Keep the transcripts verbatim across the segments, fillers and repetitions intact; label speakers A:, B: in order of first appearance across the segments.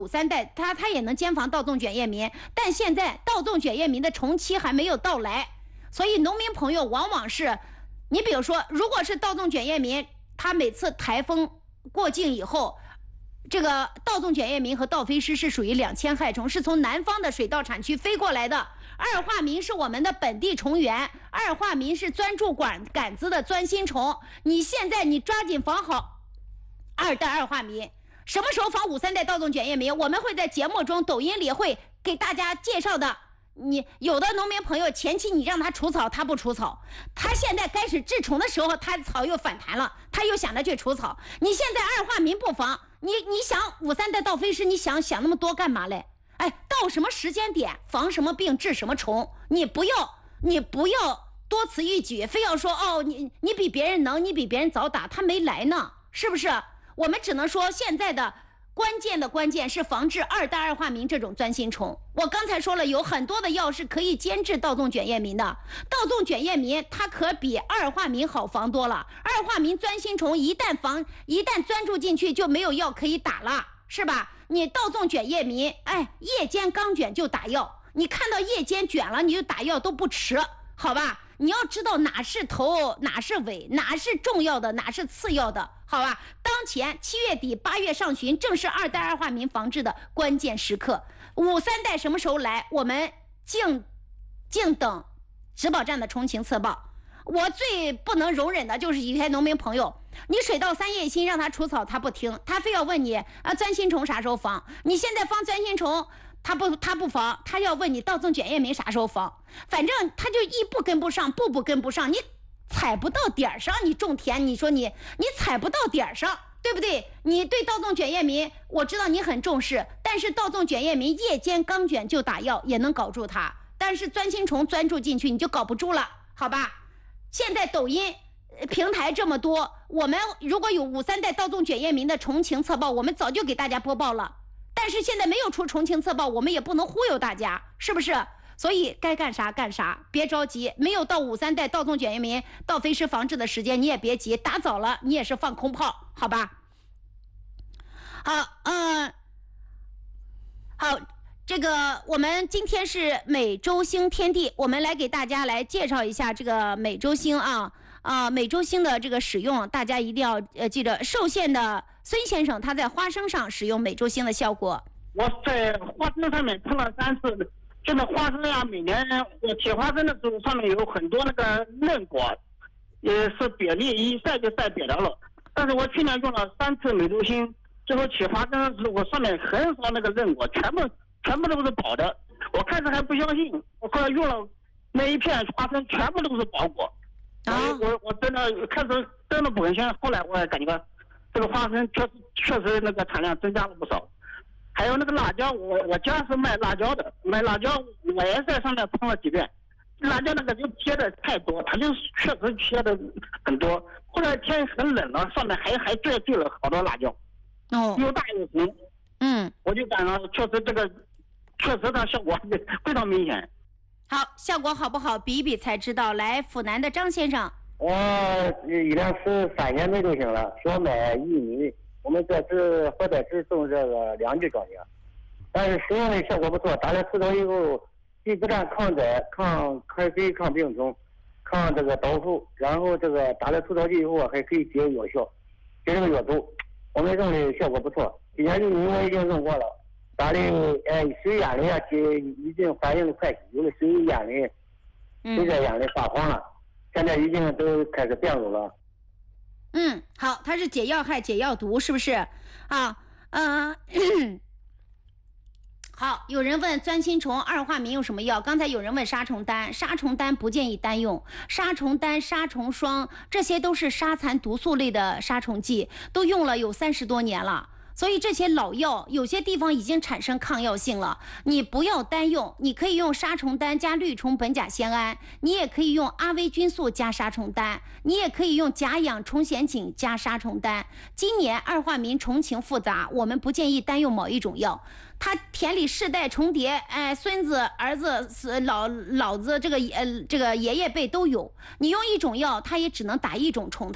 A: 五三代，它它也能兼防稻种卷叶民，但现在稻种卷叶民的虫期还没有到来，所以农民朋友往往是，你比如说，如果是稻种卷叶民，它每次台风过境以后，这个稻种卷叶民和稻飞虱是属于两千害虫，是从南方的水稻产区飞过来的。二化民是我们的本地虫源，二化民是钻住管杆子的钻心虫。你现在你抓紧防好二代二化民。什么时候防五三代稻种卷叶民？我们会在节目中、抖音里会给大家介绍的。你有的农民朋友前期你让他除草，他不除草，他现在开始治虫的时候，他草又反弹了，他又想着去除草。你现在二化民不防，你你想五三代稻飞虱，你想想那么多干嘛嘞？哎，到什么时间点防什么病治什么虫，你不要你不要多此一举，非要说哦你你比别人能，你比别人早打，他没来呢，是不是？我们只能说现在的关键的关键是防治二代二化民这种钻心虫。我刚才说了，有很多的药是可以监治稻种卷叶民的，稻种卷叶民它可比二化民好防多了。二化民钻心虫一旦防一旦钻住进去就没有药可以打了，是吧？你稻种卷叶民，哎，夜间刚卷就打药，你看到夜间卷了你就打药都不迟，好吧？你要知道哪是头哪是尾，哪是重要的哪是次要的，好吧？当前七月底八月上旬正是二代二化民防治的关键时刻，五三代什么时候来，我们静静等植保站的虫情测报。我最不能容忍的就是一些农民朋友，你水稻三叶心让他除草他不听，他非要问你啊钻心虫啥时候防，你现在防钻心虫他不他不防，他要问你稻种卷叶民啥时候防，反正他就一步跟不上，步步跟不上，你踩不到点上，你种田你说你你踩不到点上，对不对？你对稻种卷叶民我知道你很重视，但是稻种卷叶民夜间刚卷就打药也能搞住它，但是钻心虫钻住进去你就搞不住了，好吧？现在抖音平台这么多，我们如果有五三代稻种卷叶民的虫情测报，我们早就给大家播报了，但是现在没有出虫情测报，我们也不能忽悠大家，是不是？所以该干啥干啥，别着急，没有到五三代稻种卷叶民稻飞虱防治的时间，你也别急，打早了你也是放空炮，好吧？好，嗯，好，这个我们今天是美洲星天地，我们来给大家来介绍一下这个美洲星啊啊，美洲星的这个使用，大家一定要呃记着。寿县的孙先生他在花生上使用美洲星的效果。
B: 我在花生上面喷了三次，现在花生呀，每年我切花生的时候上面有很多那个嫩果，也是瘪裂，一晒就晒瘪掉了。但是我去年用了三次美洲星，最后切花生的时候，我上面很少那个嫩果，全部全部都是饱的。我开始还不相信，我后来用了那一片花生，全部都是饱果。啊！我我真的开始真的不敢相信，后来我也感觉这个花生确实确实那个产量增加了不少。还有那个辣椒，我我家是卖辣椒的，卖辣椒我也在上面喷了几遍，辣椒那个就撇的太多，它就确实撇的很多。后来天很冷了，上面还还坠坠了好多辣椒，
A: 哦，
B: 又大又红，
A: 嗯，
B: 我就感到确实这个确实它效果非常明显。
A: 好，效果好不好比一比才知道。来，府南的张先生，
C: 我已经是三年没种行了，小麦、玉米，我们这次或者是种这个两季庄稼，但是使用的效果不错，打了除草以后，既不但抗灾、抗开水、抗病虫、抗这个倒伏，然后这个打了除草剂以后还可以解药效，解这个药毒，我们用的效果不错。今年玉米我已经用过了。打的呃水淹的呀，已经反应的快，有的水淹的，水这淹的发黄了，现在已经都开始变绿了。
A: 嗯，好，它是解药害、解药毒，是不是？啊，嗯、呃，好，有人问钻心虫二化民用什么药？刚才有人问杀虫丹，杀虫丹不建议单用，杀虫丹、杀虫霜这些都是杀残毒素类的杀虫剂，都用了有三十多年了。所以这些老药有些地方已经产生抗药性了，你不要单用，你可以用杀虫丹加绿虫苯甲酰胺，你也可以用阿维菌素加杀虫丹，你也可以用甲氧虫藓碱加杀虫丹。今年二化民虫情复杂，我们不建议单用某一种药，它田里世代重叠，哎，孙子、儿子、老老子这个呃这个爷爷辈都有，你用一种药，它也只能打一种虫害。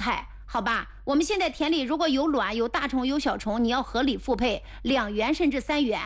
A: 好吧，我们现在田里如果有卵、有大虫、有小虫，你要合理复配，两元甚至三元。